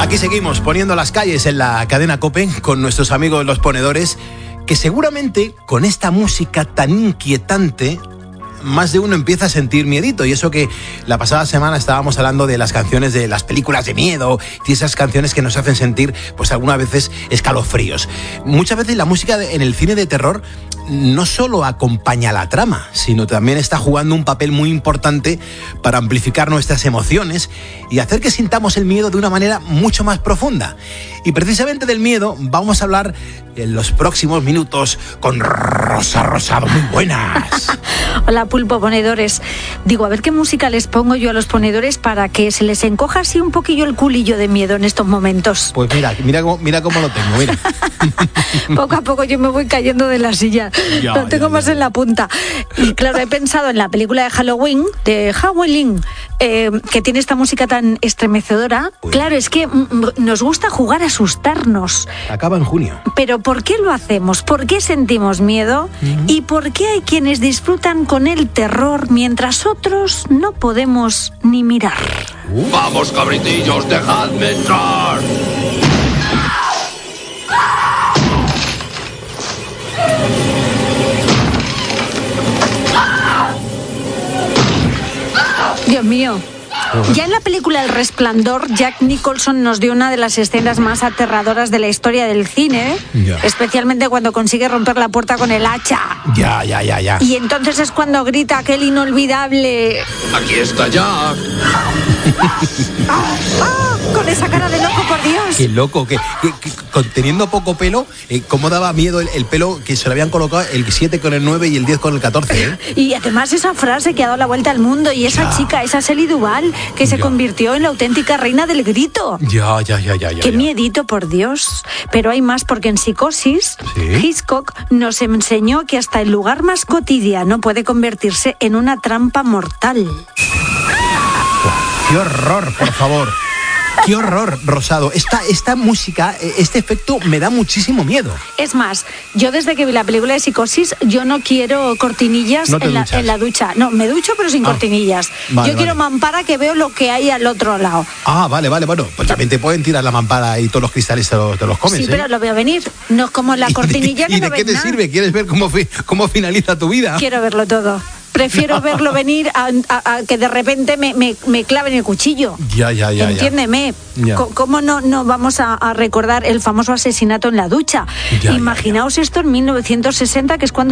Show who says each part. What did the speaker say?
Speaker 1: Aquí seguimos poniendo las calles en la cadena COPE con nuestros amigos los ponedores, que seguramente con esta música tan inquietante más de uno empieza a sentir miedito. Y eso que la pasada semana estábamos hablando de las canciones de las películas de miedo y esas canciones que nos hacen sentir pues algunas veces escalofríos. Muchas veces la música en el cine de terror no solo acompaña la trama, sino también está jugando un papel muy importante para amplificar nuestras emociones y hacer que sintamos el miedo de una manera mucho más profunda. Y precisamente del miedo vamos a hablar en los próximos minutos con Rosa Rosado. Muy buenas.
Speaker 2: Hola, pulpo ponedores. Digo, a ver qué música les pongo yo a los ponedores para que se les encoja así un poquillo el culillo de miedo en estos momentos.
Speaker 1: Pues mira cómo lo tengo, mira.
Speaker 2: Poco a poco yo me voy cayendo de la silla. Lo tengo más en la punta. Y claro, he pensado en la película de Halloween, que tiene esta música tan estremecedora.
Speaker 1: Uy.
Speaker 2: Claro, es que nos gusta jugar a asustarnos.
Speaker 1: Acaba en junio.
Speaker 2: Pero ¿por qué lo hacemos? ¿Por qué sentimos miedo? ¿Y por qué hay quienes disfrutan con el terror mientras otros no podemos ni mirar?
Speaker 3: ¡Vamos, cabritillos, dejadme entrar!
Speaker 2: Dios mío. Ya en la película El Resplandor, Jack Nicholson nos dio una de las escenas más aterradoras de la historia del cine, especialmente cuando consigue romper la puerta con el hacha.
Speaker 1: Ya.
Speaker 2: Y entonces es cuando grita aquel inolvidable...
Speaker 3: ¡Aquí está Jack!
Speaker 2: Con esa cara de loco, por Dios.
Speaker 1: Qué loco, que teniendo poco pelo, cómo daba miedo el pelo que se le habían colocado el 7 con el 9 y el 10 con el 14, ¿eh?
Speaker 2: Y además esa frase que ha dado la vuelta al mundo y esa chica, esa Shelley Duvall, que se convirtió en la auténtica reina del grito.
Speaker 1: Ya.
Speaker 2: Qué miedito, por Dios. Pero hay más, porque en Psicosis, Hitchcock nos enseñó que hasta el lugar más cotidiano puede convertirse en una trampa mortal.
Speaker 1: ¡Qué horror, por favor! ¡Qué horror, Rosado! Esta música, este efecto me da muchísimo miedo.
Speaker 2: Es más, yo desde que vi la película de Psicosis, yo no quiero cortinillas en la ducha. No, me ducho pero sin cortinillas. Yo quiero mampara, que veo lo que hay al otro lado.
Speaker 1: Vale. Bueno, pues también te pueden tirar la mampara y todos los cristales te los comes.
Speaker 2: Sí, pero lo veo venir. No es como la cortinilla que no ves nada.
Speaker 1: ¿Y de qué te sirve? ¿Quieres ver cómo finaliza tu vida?
Speaker 2: Quiero verlo todo. Prefiero verlo venir a que de repente me claven el cuchillo.
Speaker 1: Ya.
Speaker 2: Entiéndeme. ¿Cómo no vamos a recordar el famoso asesinato en la ducha? Imaginaos esto en 1960, que es cuando